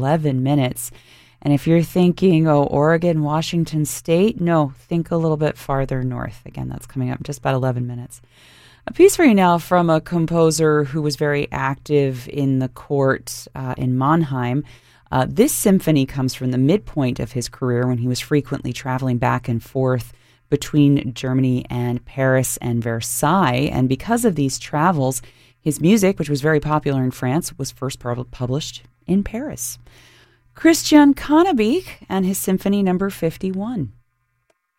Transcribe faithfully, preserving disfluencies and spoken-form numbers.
eleven minutes. And if you're thinking, oh, Oregon, Washington State, no, think a little bit farther north. Again, that's coming up in just about eleven minutes. A piece for you now from a composer who was very active in the court uh, in Mannheim. Uh, this symphony comes from the midpoint of his career when he was frequently traveling back and forth between Germany and Paris and Versailles. And because of these travels, his music, which was very popular in France, was first published in Paris. Christian Connebeke and his Symphony Number fifty-one.